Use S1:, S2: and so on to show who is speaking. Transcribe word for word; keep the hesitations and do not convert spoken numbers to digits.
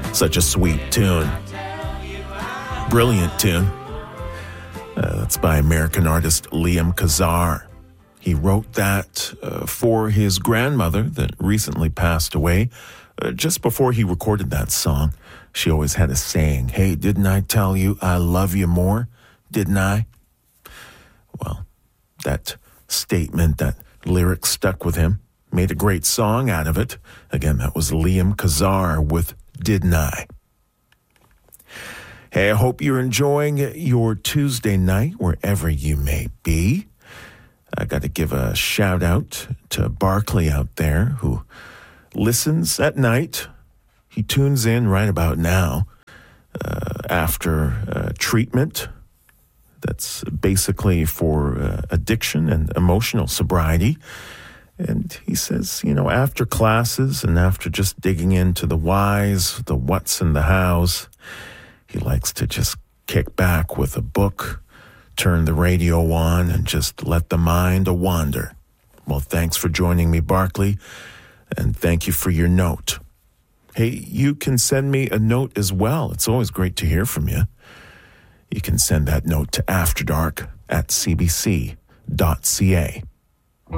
S1: Such a sweet tune. Brilliant tune. Uh, that's by American artist Liam Kazar. He wrote that uh, for his grandmother that recently passed away. Uh, just before he recorded that song, she always had a saying, "Hey, didn't I tell you I love you more? Didn't I?" Well, that statement, that lyric stuck with him, made a great song out of it. Again, that was Liam Kazar with Didn't I? Hey, I hope you're enjoying your Tuesday night wherever you may be. I got to give a shout out to Barkley out there who listens at night. He tunes in right about now uh, after uh, treatment. That's basically for uh, addiction and emotional sobriety. And he says, you know, after classes and after just digging into the whys, the whats and the hows, he likes to just kick back with a book, turn the radio on, and just let the mind wander. Well, thanks for joining me, Barkley, and thank you for your note. Hey, you can send me a note as well. It's always great to hear from you. You can send that note to afterdark at c b c dot c a.